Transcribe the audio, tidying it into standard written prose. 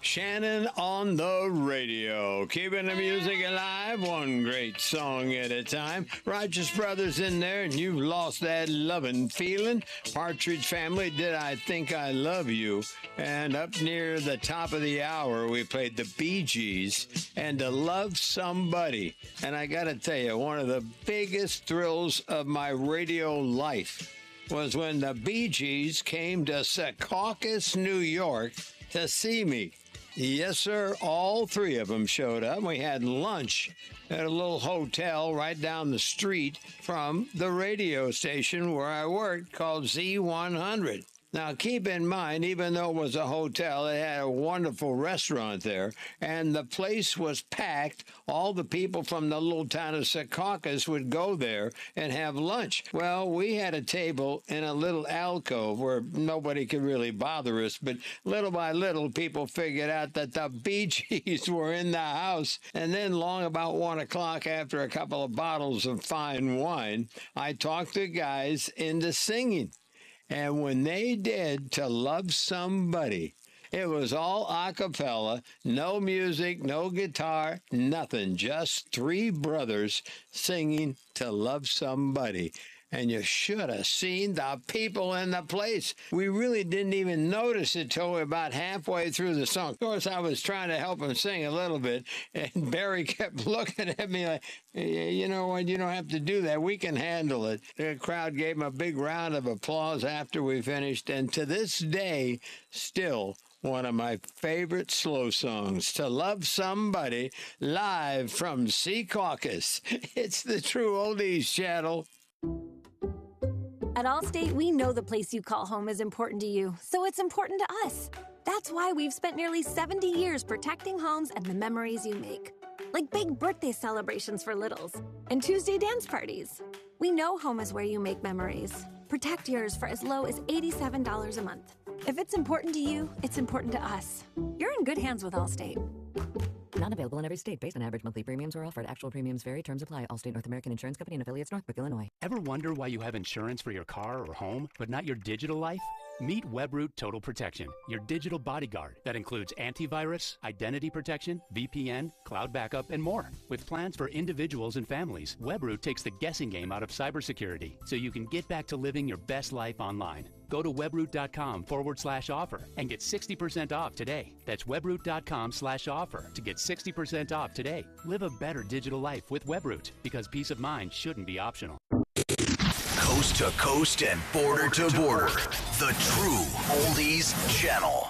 Shannon on the radio, keeping the music alive, one great song at a time. Righteous Brothers in there, and you've lost that loving feeling. Partridge Family, Did I Think I Love You? And up near the top of the hour, we played the Bee Gees and To Love Somebody. And I got to tell you, one of the biggest thrills of my radio life was when the Bee Gees came to Secaucus, New York to see me. Yes, sir. All three of them showed up. We had lunch at a little hotel right down the street from the radio station where I worked called Z100. Now, keep in mind, even though it was a hotel, it had a wonderful restaurant there, and the place was packed. All the people from the little town of Secaucus would go there and have lunch. Well, we had a table in a little alcove where nobody could really bother us, but little by little, people figured out that the Bee Gees were in the house. And then long about 1 o'clock, after a couple of bottles of fine wine, I talked the guys into singing. And when they did To Love Somebody, it was all a cappella, no music, no guitar, nothing, just three brothers singing To Love Somebody. And you should have seen the people in the place. We really didn't even notice it till we about halfway through the song. Of course, I was trying to help him sing a little bit, and Barry kept looking at me like, you know what, you don't have to do that. We can handle it. The crowd gave him a big round of applause after we finished, and to this day, still one of my favorite slow songs, To Love Somebody, live from Secaucus. It's the True Oldies channel. At Allstate, we know the place you call home is important to you, so it's important to us. That's why we've spent nearly 70 years protecting homes and the memories you make. Like big birthday celebrations for littles and Tuesday dance parties. We know home is where you make memories. Protect yours for as low as $87 a month. If it's important to you, it's important to us. You're in good hands with Allstate. Not available in every state based on average monthly premiums or offered. Actual premiums vary. Terms apply. Allstate North American Insurance Company and affiliates, Northbrook, Illinois. Ever wonder why you have insurance for your car or home, but not your digital life? Meet Webroot Total Protection, your digital bodyguard that includes antivirus, identity protection, VPN, cloud backup, and more. With plans for individuals and families, Webroot takes the guessing game out of cybersecurity so you can get back to living your best life online. Go to webroot.com/offer and get 60% off today. That's webroot.com/offer to get 60% off today. Live a better digital life with Webroot, because peace of mind shouldn't be optional. Coast to coast and border to border. The True Oldies Channel.